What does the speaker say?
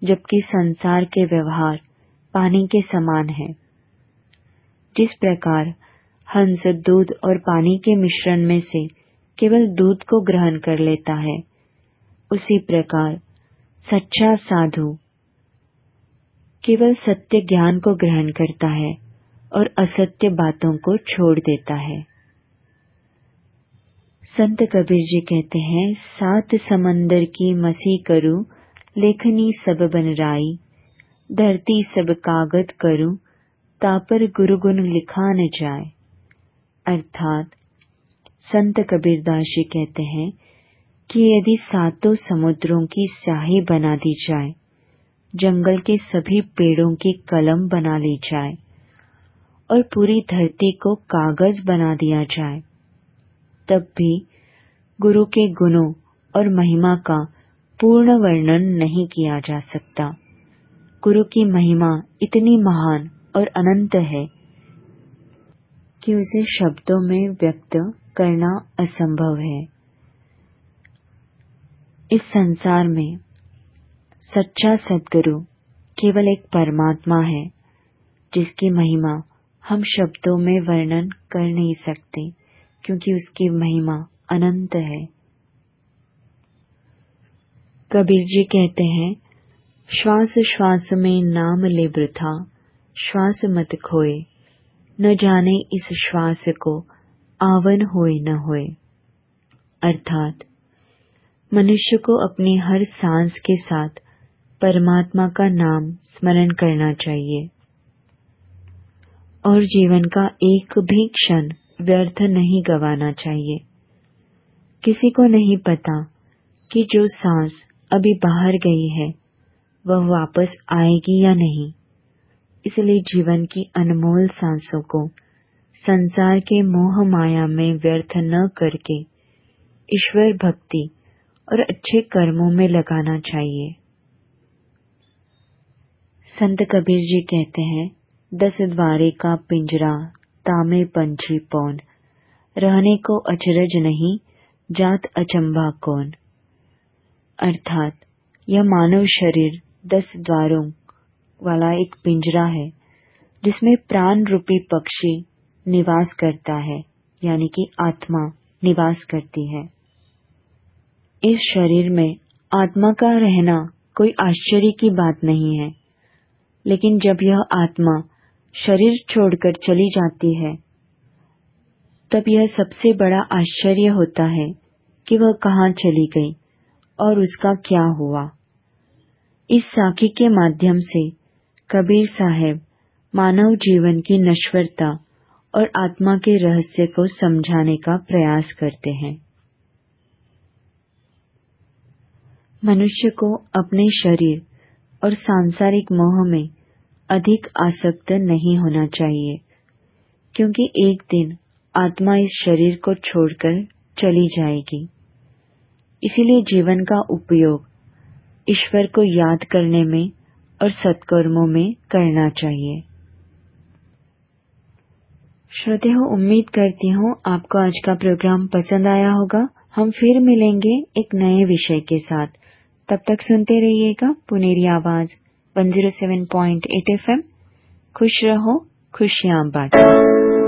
जबकि संसार के व्यवहार पानी के समान है। जिस प्रकार हंस दूध और पानी के मिश्रण में से केवल दूध को ग्रहण कर लेता है, उसी प्रकार सच्चा साधु केवल सत्य ज्ञान को ग्रहण करता है और असत्य बातों को छोड़ देता है। संत कबीर जी कहते हैं, 7 समंदर की मसी करूं, लेखनी सब बन राई, धरती सब कागज करूं, तापर गुरु गुण लिखा न जाए। अर्थात संत कबीरदास जी कहते हैं कि यदि 7 समुद्रों की स्याही बना दी जाए, जंगल के सभी पेड़ों की कलम बना ली जाए और पूरी धरती को कागज बना दिया जाए, तब भी गुरु के गुणों और महिमा का पूर्ण वर्णन नहीं किया जा सकता। गुरु की महिमा इतनी महान और अनंत है कि उसे शब्दों में व्यक्त करना असंभव है। इस संसार में सच्चा सद्गुरु केवल एक परमात्मा है, जिसकी महिमा हम शब्दों में वर्णन कर नहीं सकते, क्योंकि उसकी महिमा अनंत है। कबीर जी कहते हैं, श्वास श्वास में नाम ले वृथा, श्वास मत खोए, न जाने इस श्वास को आवन होए न होए। अर्थात मनुष्य को अपनी हर सांस के साथ परमात्मा का नाम स्मरण करना चाहिए और जीवन का एक भी क्षण व्यर्थ नहीं गंवाना चाहिए। किसी को नहीं पता कि जो सांस अभी बाहर गई है वह वापस आएगी या नहीं, इसलिए जीवन की अनमोल सांसों को संसार के मोह माया में व्यर्थ न करके ईश्वर भक्ति और अच्छे कर्मों में लगाना चाहिए। संत कबीर जी कहते हैं, 10 द्वारे का पिंजरा तामे पंछी पौन, रहने को अचरज नहीं जात अचंभा कौन। अर्थात यह मानव शरीर 10 द्वारों वाला एक पिंजरा है, जिसमें प्राण रूपी पक्षी निवास करता है, यानी कि आत्मा निवास करती है। इस शरीर में आत्मा का रहना कोई आश्चर्य की बात नहीं है, लेकिन जब यह आत्मा शरीर छोड़कर चली जाती है, तब यह सबसे बड़ा आश्चर्य होता है कि वह कहाँ चली गई और उसका क्या हुआ। इस साखी के माध्यम से कबीर साहब मानव जीवन की नश्वरता और आत्मा के रहस्य को समझाने का प्रयास करते हैं। मनुष्य को अपने शरीर और सांसारिक मोह में अधिक आसक्त नहीं होना चाहिए, क्योंकि एक दिन आत्मा इस शरीर को छोड़कर चली जाएगी। इसीलिए जीवन का उपयोग ईश्वर को याद करने में और सत्कर्मों में करना चाहिए। श्रोतेहो, उम्मीद करती हूँ आपको आज का प्रोग्राम पसंद आया होगा। हम फिर मिलेंगे एक नए विषय के साथ। तब तक सुनते रहिएगा पुनेरी आवाज 107.8 FM। खुश रहो, खुशियाँ बांटो।